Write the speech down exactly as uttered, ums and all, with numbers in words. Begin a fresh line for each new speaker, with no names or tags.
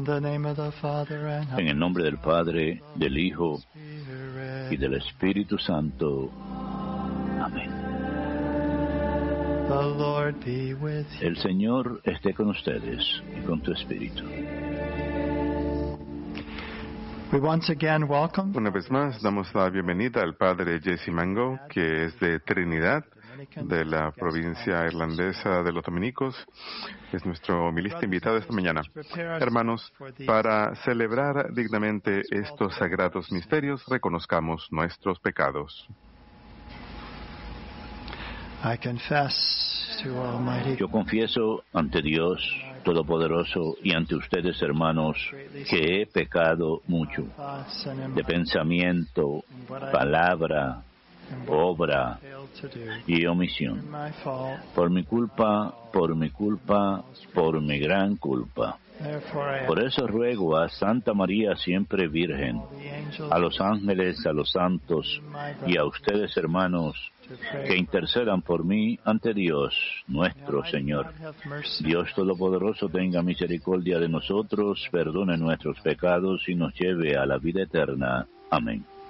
En el nombre del Padre, del Hijo y del Espíritu Santo. Amén. El Señor esté con ustedes y con tu espíritu.
Una vez más, damos la bienvenida al Padre Jesse Mango, que es de Trinidad, de la provincia irlandesa de los Dominicos. Es nuestro homilista invitado esta mañana. Hermanos, para celebrar dignamente estos sagrados misterios, reconozcamos nuestros pecados.
Yo confieso ante Dios Todopoderoso y ante ustedes, hermanos, que he pecado mucho, de pensamiento, palabra, obra y omisión. Por mi culpa, por mi culpa, por mi gran culpa. Por eso ruego a Santa María siempre Virgen, a los ángeles, a los santos y a ustedes, hermanos, que intercedan por mí ante Dios nuestro Señor. Dios Todopoderoso tenga misericordia de nosotros, perdone nuestros pecados y nos lleve a la vida eterna. Amén.